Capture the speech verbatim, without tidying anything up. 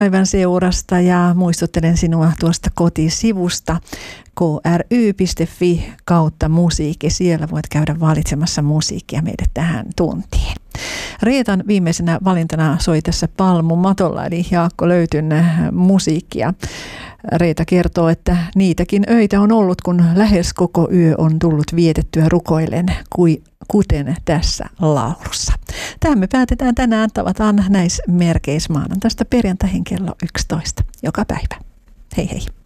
päivän seurasta ja muistuttelen sinua tuosta kotisivusta k r y piste f i kautta musiikki. Siellä voit käydä valitsemassa musiikkia meille tähän tuntiin. Reetan viimeisenä valintana soi tässä Palmun matolla, eli Jaakko Löytyn musiikkia. Reeta kertoo, että niitäkin öitä on ollut, kun lähes koko yö on tullut vietettyä rukoillen, kuten tässä laulussa. Tähän me päätetään tänään. Tavataan näissä merkeissä maanantaista perjantaihin kello yksitoista joka päivä. Hei hei!